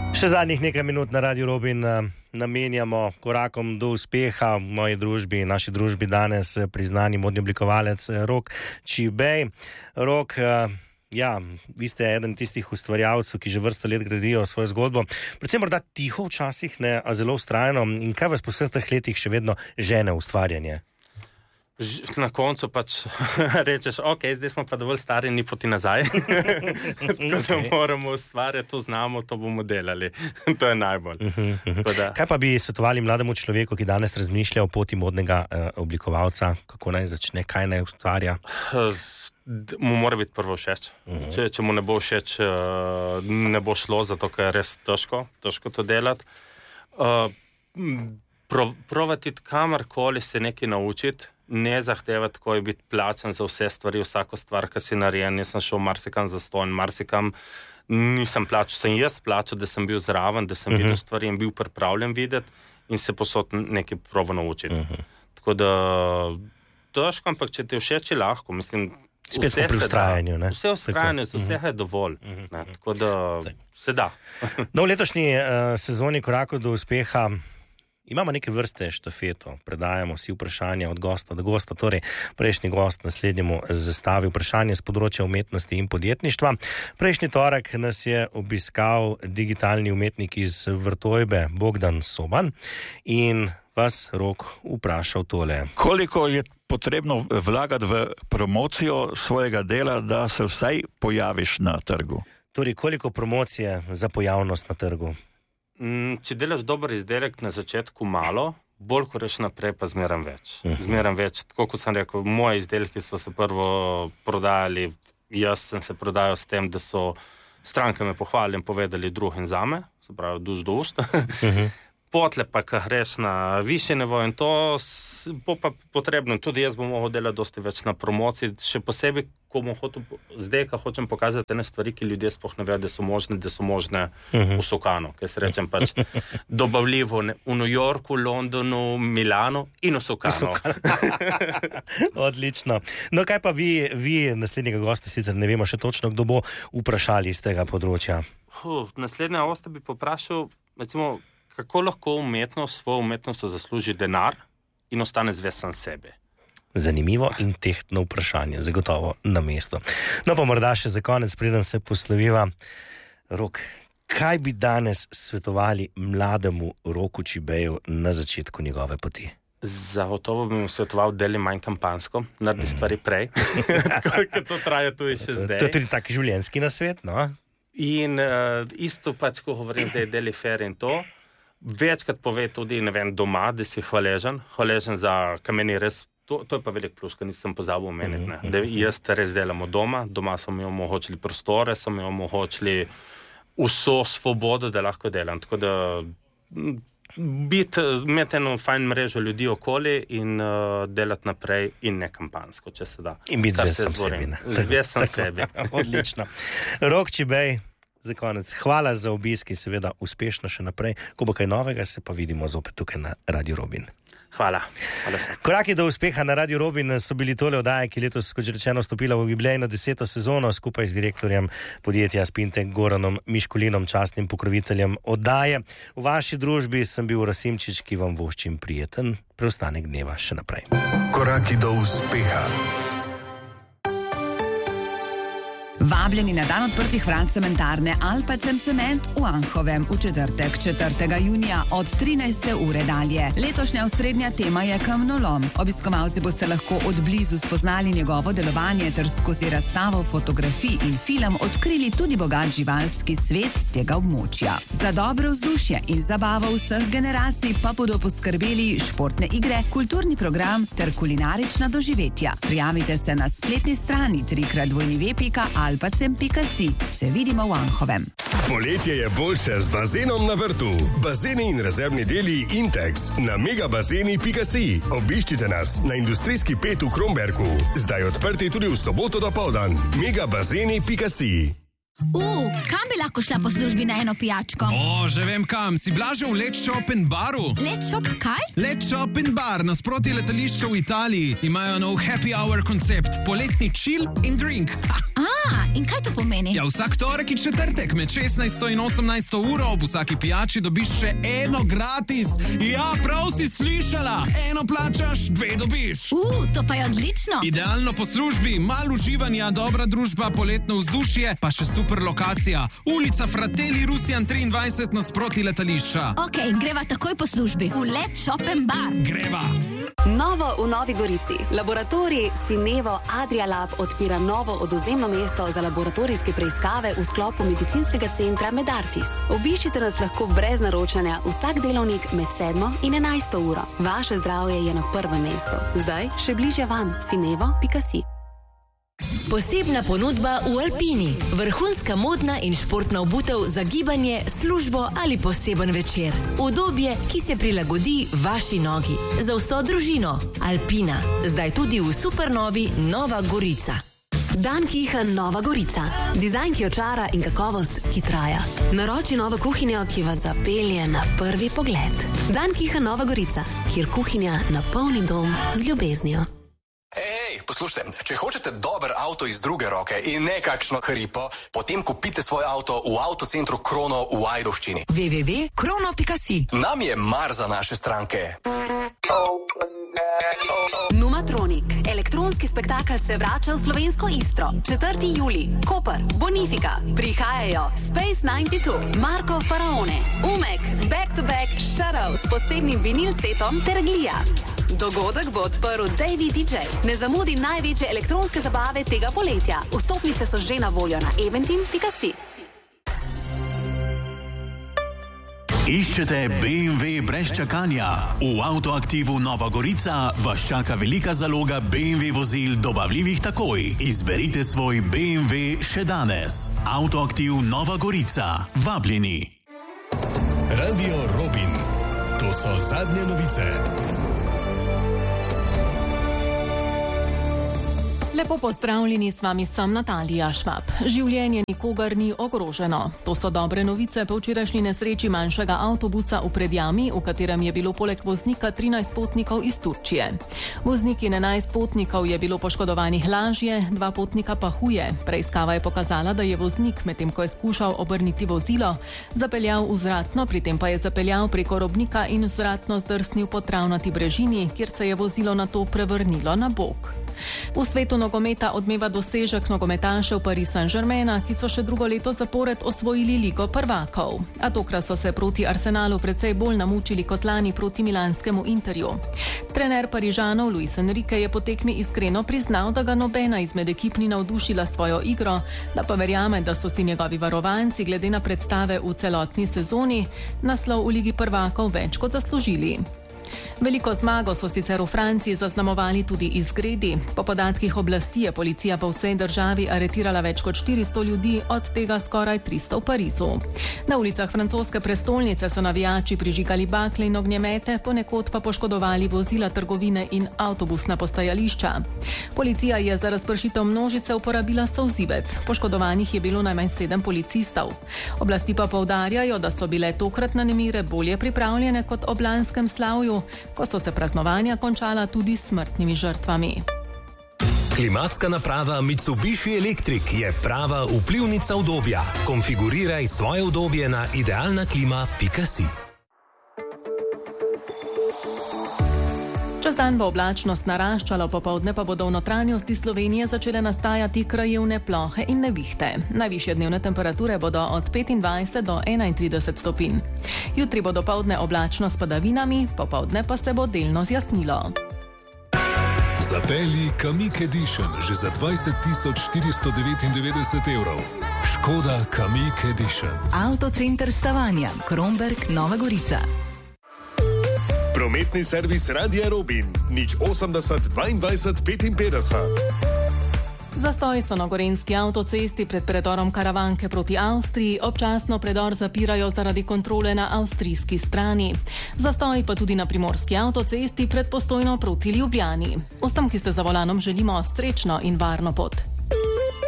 Še zadnjih nekaj minut na Radio Robin namenjamo korakom do uspeha v moji družbi, naši družbi danes priznani modni oblikovalec Rok Čibej. Rok, vi ste eden tistih ustvarjalcev, ki že vrsto let gradijo svojo zgodbo. Predvsem morda tiho včasih, ne, a zelo vztrajno. In kaj vas po vseh teh letih še vedno žene ustvarjanje? Na koncu pač rečeš, ok, zdaj smo pa dovolj stari, ni poti nazaj. Tako da moramo ustvarjati, to znamo, to bomo delali. To je najbolj. Kaj pa bi svetovali mlademu človeku, ki danes razmišlja o poti modnega oblikovalca? Kako naj začne, kaj naj ustvarja? Mu mora biti prvo všeč. Če mu ne bo všeč, ne bo šlo, zato ker je res težko to delati. Provati kamorkoli se nekaj naučiti, ne zahtevati, ko je biti plačan za vse stvari, vsako stvar, ki si narejen. Jaz sem šel marsikam za ston, marsikam nisem plačal. Sem jaz plačal, da sem bil zraven, da sem videl stvari in bil pripravljen videti in se posod nekaj probo naučiti. Tako da težko, ampak če ti všeč, je lahko. Mislim, spet smo pri ustrajanju, ne? Vse ustrajanje, z vsega je dovolj. Tako da se da. No, v letošnji sezoni korakov do uspeha imamo neke vrste štafeto, predajamo si vprašanja od gosta do gosta, torej prejšnji gost naslednjemu zastavi vprašanje z področja umetnosti in podjetništva. Prejšnji torek nas je obiskal digitalni umetnik iz Vrtojbe, Bogdan Soban, in vas, Rok, vprašal tole. Koliko je potrebno vlagati v promocijo svojega dela, da se vsaj pojaviš na trgu? Torej, koliko promocije za pojavnost na trgu? Če delaš dober izdelek na začetku malo, bolj ko reš naprej, pa zmeram več. Zmeram več. Tako kot sem rekel, moji izdelki so se prvo prodajali, jaz sem se prodajal s tem, da so stranke me pohvalili in povedali drugim zame, se pravi, dus do ust. Potle pa, ko greš na višje nivo in to bo pa potrebno. Tudi jaz bom mogel delati dosti več na promociji, še posebej, ko bom hotel, zdaj, ko hočem pokazati ene stvari, ki ljudje sploh ne vejo, da so možne v Sokanu. Kaj se rečem pač dobavljivo v New Yorku, Londonu, Milanu in v Sokanu. Odlično. No, kaj pa vi naslednjega gosta, sicer ne vemo še točno, kdo bo, vprašali iz tega področja? Naslednja gosta bi poprašal, recimo, kako lahko svojo umetnost zasluži denar in ostane zvest sam sebi. Zanimivo in tehtno vprašanje, zagotovo na mesto. No, pa morda še za konec, preden se posloviva. Rok, kaj bi danes svetovali mlademu Roku Čibeju na začetku njegove poti? Zagotovo bi mu svetoval deli manj kampansko, naredi stvari prej, ker to traja tudi še zdaj. To je tudi tak življenjski nasvet, no? In isto pač, ko govorim, da je deli fair in to, večkrat pove tudi, ne vem, doma, da si hvaležen za, kaj meni res, to je pa velik plus, ker nisem pozabil omeniti, da jaz res delamo doma so mi omogočili prostore, so mi omogočili vso svobodo, da lahko delam, tako da imeti eno fajn mrežo ljudi okoli in delati naprej in ne kampansko, če se da. In biti zvest sam sebi. Zvest sam sebi. Odlično. Rok Čibej, za konec, hvala za obisk in seveda uspešno še naprej. Ko bo kaj novega, se pa vidimo zopet tukaj na Radio Robin. Hvala. Koraki do uspeha na Radio Robin so bili tole oddaje, ki letos, kot že rečeno, stopila v jubilejno 10. sezono skupaj z direktorjem podjetja Spintek Goranom Miškulinom, častnim pokroviteljem oddaje. V vaši družbi sem bil Rasimčič, ki vam voščim prijeten preostanek dneva še naprej. Koraki do uspeha. Vabljeni na dan odprtih vrat cementarne Alpacem Cement v Anhovem v četrtek, 4. junija od 13. ure dalje. Letošnja osrednja tema je kamnolom. Obiskovalci boste lahko od blizu spoznali njegovo delovanje ter skozi razstavo fotografij in film odkrili tudi bogat živalski svet tega območja. Za dobro vzdušje in zabavo vseh generacij pa bodo poskrbeli športne igre, kulturni program ter kulinarična doživetja. Prijavite se na spletni strani www.alpacem.si. Se vidimo v Anhovem. Poletje je boljše z bazenom na vrtu. Bazeni in rezervni deli Intex na megabazeni.si. Obiščite nas na industrijski 5 v Kromberku. Zdaj odprti tudi v soboto dopoldan. megabazeni.si. Kam bi lahko šla po službi na eno pijačko? Že vem kam. Si blažil v Let Shop in Baru? Let Shop kaj? Let Shop in Bar, nasproti letališča v Italiji. Imajo nov happy hour koncept. Poletni chill in drink. in kaj to pomeni? Ja, vsak torek in četrtek med 16 in 18 uro ob vsaki pijači dobiš še eno gratis. Ja, prav si slišala. Eno plačaš, dve dobiš. To pa je odlično. Idealno po službi, malo uživanja, dobra družba, poletno vzdušje, pa še super lokacija. Ulica Fratelli Rusijan 23 nasproti letališča. Ok, greva takoj po službi. V Let Shop & Bar. Greva. Novo v Novi Gorici. Laboratorij Sinevo Adria Lab odpira novo odvzemno mesto za laboratorijske preiskave v sklopu medicinskega centra Medartis. Obiščite nas lahko brez naročanja vsak delovnik med 7 in 11 uro. Vaše zdravje je na prvem mestu. Zdaj še bližje vam. Sinevo.si. Posebna ponudba v Alpini. Vrhunska modna in športna obutev za gibanje, službo ali poseben večer. Udobje, ki se prilagodi vaši nogi. Za vso družino. Alpina. Zdaj tudi v supernovi Nova Gorica. Dunkichen Nova Gorica. Dizajn, ki očara in kakovost, ki traja. Naroči novo kuhinjo, ki vas zapelje na prvi pogled. Dunkichen Nova Gorica, kjer kuhinja napolni dom z ljubeznijo. Ej, poslušajte, če hočete dober avto iz druge roke in ne kakšno hripo, potem kupite svoj avto v avtocentru Krono v Ajdovščini. www.krono.si. Nam je mar za naše stranke. Numatronik. Elektronski spektakel se vrača v slovensko Istro. 4. julij. Koper, Bonifika. Prihajajo Space 92, Marko Faraone, Umek, Back to Back, Shadow s posebnim vinil setom ter Glija. Dogodek bo odprl Davey DJ. Ne zamudi največje elektronske zabave tega poletja. Vstopnice so že na voljo na eventim.si. Iščete BMW brez čakanja? V Avtoaktivu Nova Gorica vas čaka velika zaloga BMW vozil dobavljivih takoj. Izberite svoj BMW še danes. Avtoaktiv Nova Gorica. Vabljeni. Radio Robin. To so zadnje novice. Lepo pozdravljeni, s vami sem Natalija Švab. Življenje nikogar ni ogroženo. To so dobre novice po včerajšnji nesreči manjšega avtobusa v Predjami, v katerem je bilo poleg voznika 13 potnikov iz Turčije. Voznik in 11 potnikov je bilo poškodovanih lažje, 2 potnika pa huje. Preiskava je pokazala, da je voznik, medtem ko je skušal obrniti vozilo, zapeljal vzvratno, pri tem pa je zapeljal preko robnika in vzvratno zdrsnil po travnati brežini, kjer se je vozilo nato prevrnilo na bok. V svetu nogometa odmeva dosežek nogometašev Paris Saint-Germaina, ki so še drugo leto zapored osvojili Ligo prvakov. A tokrat so se proti Arsenalu precej bolj namučili kot lani proti milanskemu Interju. Trener Parižanov Luis Enrique je po tekmi iskreno priznal, da ga nobena izmed ekip ni navdušila svojo igro, da pa verjame, da so si njegovi varovanci glede na predstave v celotni sezoni naslov v Ligi prvakov več kot zaslužili. Veliko zmago so sicer v Franciji zaznamovali tudi izgredi. Po podatkih oblasti je policija po vsej državi aretirala več kot 400 ljudi, od tega skoraj 300 v Parizu. Na ulicah francoske prestolnice so navijači prižigali bakle in ognjemete, ponekod pa poškodovali vozila, trgovine in avtobusna postajališča. Policija je za razpršitev množice uporabila solzivec. Poškodovanih je bilo najmanj 7 policistov. Oblasti pa poudarjajo, da so bile tokratne nemire bolje pripravljene kot ob lanskem slavju, ko so se praznovanja končala tudi s smrtnimi žrtvami. Klimatska naprava Mitsubishi Electric je prava vplivnica udobja. Konfiguriraj svoje udobje na idealnaklima.si. Čez dan bo oblačnost naraščala, popoldne pa bodo v notranjosti Slovenije začele nastajati krajevne plohe in nevihte. Najvišje dnevne temperature bodo od 25 do 31 stopinj. Jutri bo dopoldne oblačno s padavinami, popoldne pa se bo delno zjasnilo. Zapelji Kamiq Edition že za 20.499 evrov. Škoda Kamiq Edition. Avtocenter Stavanja, Kromberk, Nova Gorica. Prometni servis Radia Robin, 080 22 55. Zastoj so na gorenjski avtocesti pred predorom Karavanke proti Avstriji, občasno predor zapirajo zaradi kontrole na avstrijski strani. Zastoj pa tudi na primorski avtocesti pred Postojno proti Ljubljani. Vsem, ki ste za volanom, želimo srečno in varno pot.